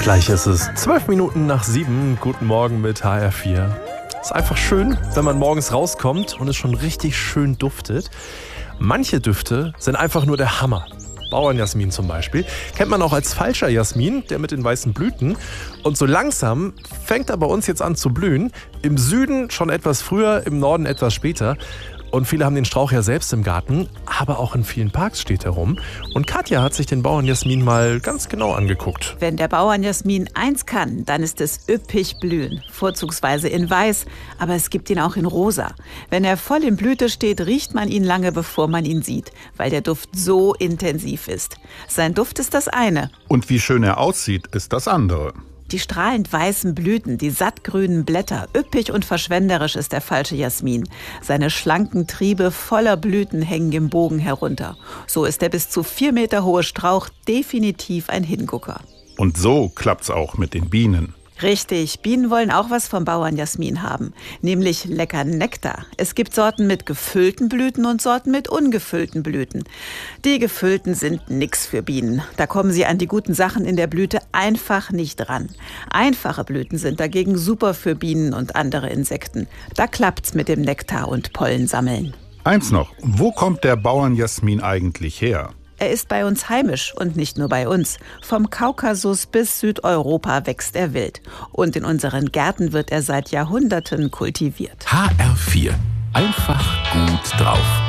Gleich ist es 7:12. Guten Morgen mit HR4. Ist einfach schön, wenn man morgens rauskommt und es schon richtig schön duftet. Manche Düfte sind einfach nur der Hammer. Bauernjasmin zum Beispiel kennt man auch als falscher Jasmin, der mit den weißen Blüten. Und so langsam fängt er bei uns jetzt an zu blühen. Im Süden schon etwas früher, im Norden etwas später. Und viele haben den Strauch ja selbst im Garten, aber auch in vielen Parks steht er rum. Und Katja hat sich den Bauernjasmin mal ganz genau angeguckt. Wenn der Bauernjasmin eins kann, dann ist es üppig blühen. Vorzugsweise in Weiß, aber es gibt ihn auch in Rosa. Wenn er voll in Blüte steht, riecht man ihn lange, bevor man ihn sieht, weil der Duft so intensiv ist. Sein Duft ist das eine. Und wie schön er aussieht, ist das andere. Die strahlend weißen Blüten, die sattgrünen Blätter, üppig und verschwenderisch ist der falsche Jasmin. Seine schlanken Triebe voller Blüten hängen im Bogen herunter. So ist der bis zu 4 Meter hohe Strauch definitiv ein Hingucker. Und so klappt's auch mit den Bienen. Richtig, Bienen wollen auch was vom Bauernjasmin haben, nämlich lecker Nektar. Es gibt Sorten mit gefüllten Blüten und Sorten mit ungefüllten Blüten. Die gefüllten sind nix für Bienen. Da kommen sie an die guten Sachen in der Blüte einfach nicht ran. Einfache Blüten sind dagegen super für Bienen und andere Insekten. Da klappt's mit dem Nektar und Pollensammeln. Eins noch, wo kommt der Bauernjasmin eigentlich her? Er ist bei uns heimisch und nicht nur bei uns. Vom Kaukasus bis Südeuropa wächst er wild. Und in unseren Gärten wird er seit Jahrhunderten kultiviert. HR4. Einfach gut drauf.